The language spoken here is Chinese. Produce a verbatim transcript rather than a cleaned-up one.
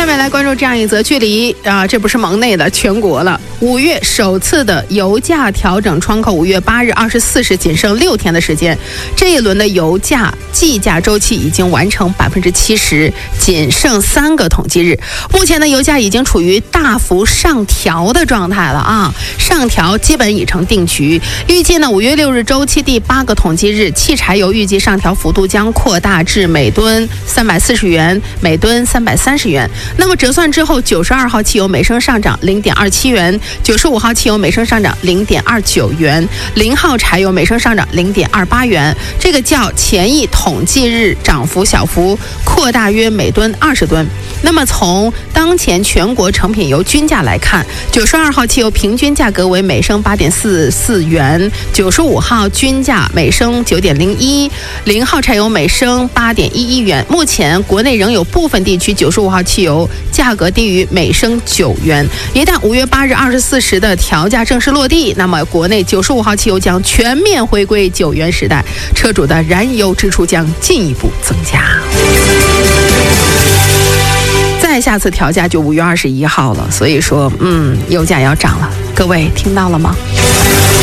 面来关注这样一则，距离啊，这不是盟内的，全国了。五月首次的油价调整窗口，五月八日二十四时仅剩六天的时间，这一轮的油价计价周期已经完成百分之七十，仅剩三个统计日。目前的油价已经处于大幅上调的状态了啊，上调基本已成定局。预计呢，五月六日周期第八个统计日，汽柴油预计上调幅度将扩大至每吨三百四十元，每吨三百三十元。那么折算之后，九十二号汽油每升上涨零点二七元，九十五号汽油每升上涨零点二九元，零号柴油每升上涨零点二八元。这个较前一统计日涨幅小幅扩大约每吨二十吨。那么从当前全国成品油均价来看，九十二号汽油平均价格为每升八点四四元，九十五号均价每升九点零一，零号柴油每升八点一一元。目前国内仍有部分地区九十五号汽油价格低于每升九元。一旦五月八日二十四时的调价正式落地，那么国内九十五号汽油将全面回归九元时代，车主的燃油支出将进一步增加。再下次调价就五月二十一号了，所以说，嗯，油价要涨了，各位听到了吗？